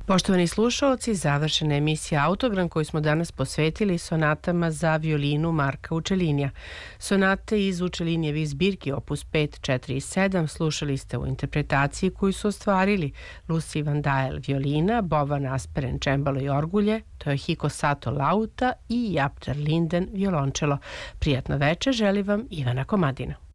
Poštovani slušaoci, završena emisija Autogram koju smo danas posvetili sonatama za violinu Marka Učelinija. Sonate iz Učelinjevih zbirki opus 5, 4 i 7 slušali ste u interpretaciji koju su ostvarili Lucy Van Dael violina, Boban Asperen čembalo i orgulje, Toyohiko Sato lauta i Japter Linden violončelo. Prijatno veče želi vam Ivana Komadina.